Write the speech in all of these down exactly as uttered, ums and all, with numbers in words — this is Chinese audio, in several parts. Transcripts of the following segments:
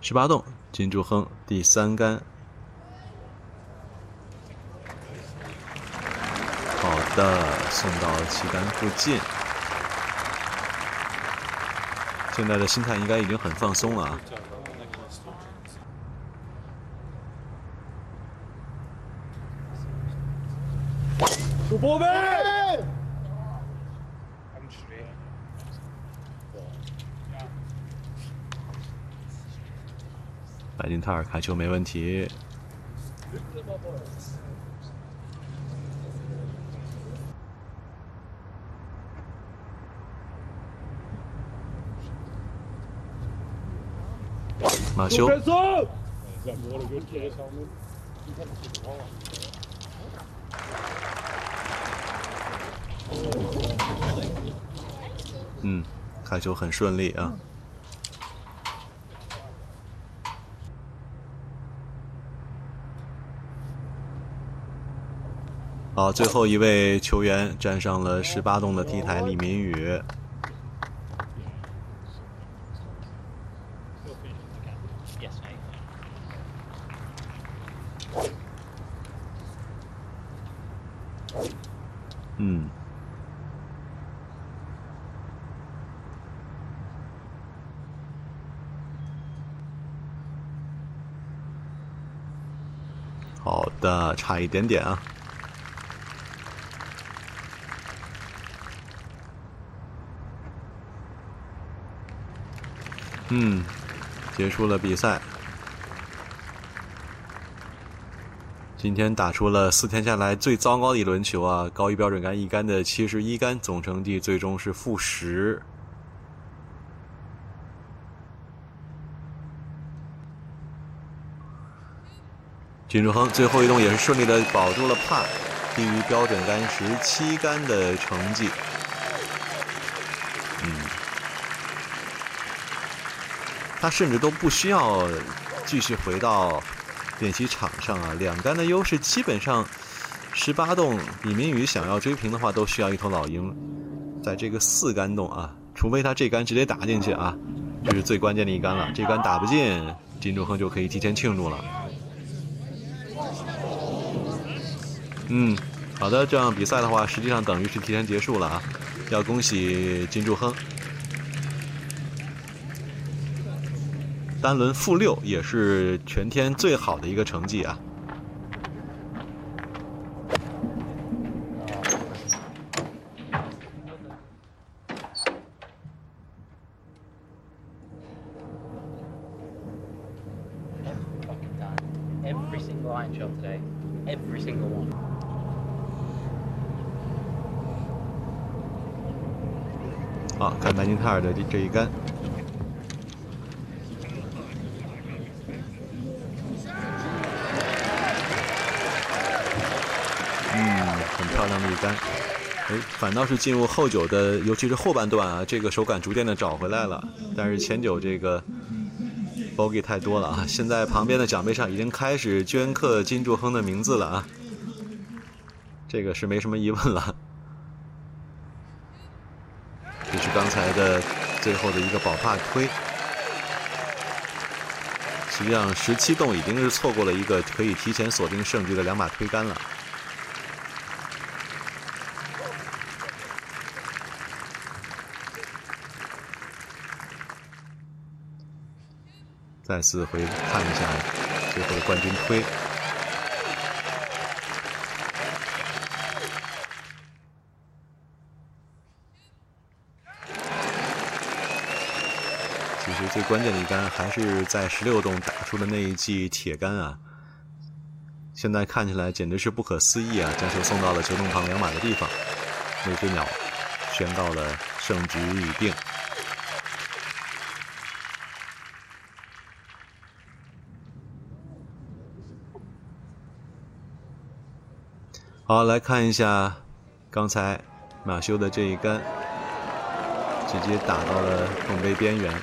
十八洞金柱亨第三杆。好的，送到旗杆附近。现在的心态应该已经很放松了啊。 主播呗。 白金泰尔开球没问题。马修。嗯，开球很顺利啊。好，最后一位球员站上了十八洞的 T 台，李明宇。嗯，好的，差一点点啊。嗯，结束了比赛。今天打出了四天下来最糟糕的一轮球啊！高于标准杆一杆的七十一杆，总成绩最终是负十。金柱亨最后一洞也是顺利的保住了帕，低于标准杆十七杆的成绩。嗯，他甚至都不需要继续回到练习场上啊，两杆的优势基本上，十八洞李明宇想要追平的话，都需要一头老鹰。在这个四杆洞啊，除非他这杆直接打进去啊，这是最关键的一杆了。这杆打不进，金柱亨就可以提前庆祝了。嗯，好的，这样比赛的话，实际上等于是提前结束了啊，要恭喜金柱亨。单轮负六也是全天最好的一个成绩啊。 Every single iron shot today, every single one. 好，看白金泰尔的这这一杆。嗯，很漂亮的一杆。哎，反倒是进入后九的，尤其是后半段啊，这个手感逐渐的找回来了。但是前九这个 bogey 太多了啊！现在旁边的奖杯上已经开始镌刻金柱亨的名字了啊，这个是没什么疑问了。这是刚才的最后的一个保帕推。实际上，十七洞已经是错过了一个可以提前锁定胜局的两把推杆了。再次回看一下最后的冠军推。其实最关键的一杆还是在十六洞打出的那一记铁杆啊！现在看起来简直是不可思议啊！将球送到了球洞旁两码的地方，那只鸟宣告了胜局已定。好，来看一下刚才马修的这一杆，直接打到了洞杯边缘。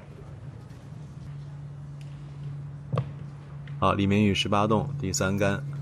好，李明宇十八洞第三杆。